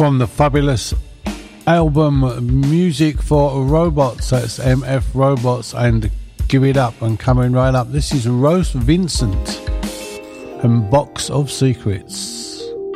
from the fabulous album Music for Robots. That's MF Robots and Give It Up. And coming right up, this is Rose Vincent and Box of Secrets.